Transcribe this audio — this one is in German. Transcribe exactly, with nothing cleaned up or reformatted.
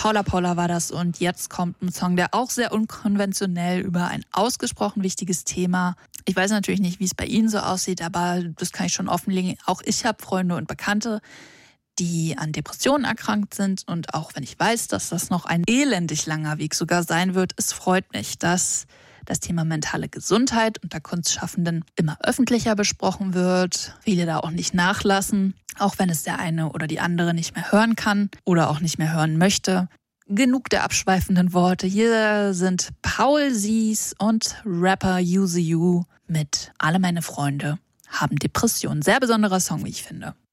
Paula Paula war das und jetzt kommt ein Song, der auch sehr unkonventionell über ein ausgesprochen wichtiges Thema. Ich weiß natürlich nicht, wie es bei Ihnen so aussieht, aber das kann ich schon offenlegen. Auch ich habe Freunde und Bekannte, die an Depressionen erkrankt sind. Und auch wenn ich weiß, dass das noch ein elendig langer Weg sogar sein wird, es freut mich, dass das Thema mentale Gesundheit unter Kunstschaffenden immer öffentlicher besprochen wird. Viele da auch nicht nachlassen, auch wenn es der eine oder die andere nicht mehr hören kann oder auch nicht mehr hören möchte. Genug der abschweifenden Worte. Hier sind Paul Sies und Rapper Use You mit Alle meine Freunde haben Depressionen. Sehr besonderer Song, wie ich finde.